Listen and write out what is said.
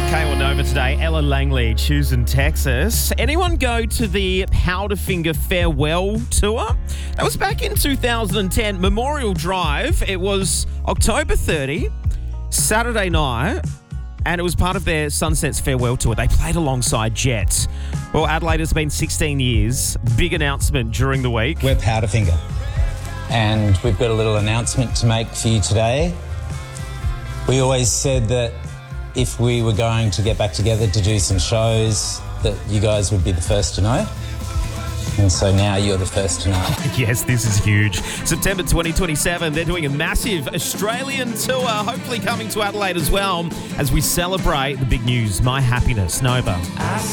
K1 today, Ella Langley, choosing Texas. Anyone go to the Powderfinger Farewell Tour? That was back in 2010, Memorial Drive. It was October 30, Saturday night, and it was part of their Sunsets Farewell Tour. They played alongside Jet. Well, Adelaide has been 16 years. Big announcement during the week. We're Powderfinger, and we've got a little announcement to make for you today. We always said that if we were going to get back together to do some shows, that you guys would be the first to know. And so now you're the first to know. Yes, this is huge. September 2027, they're doing a massive Australian tour, hopefully coming to Adelaide as well, as we celebrate the big news, My Happiness, Nova.